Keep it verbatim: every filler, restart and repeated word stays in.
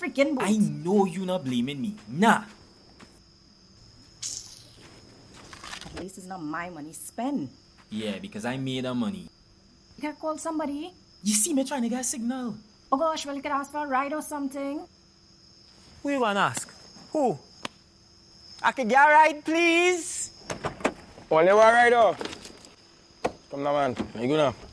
freaking boat. I know you not blaming me. Nah. At least it's not my money spent. Yeah, because I made the money. You can call somebody. You see me trying to get a signal. Oh gosh, well, you could ask for a ride or something. Who you gonna ask? Who? I could get a ride, please? Only one ride, oh. Come now, man. You go now.